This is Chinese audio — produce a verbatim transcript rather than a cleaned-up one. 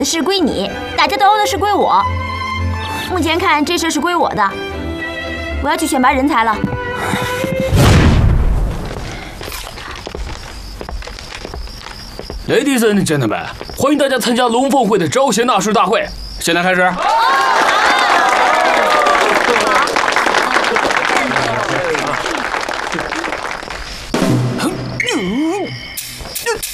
是归你，大家斗殴的是归我。目前看这事是归我的，我要去选拔人才了。 Ladies and gentlemen， 欢迎大家参加龙凤会的招贤纳士大会。现在开始。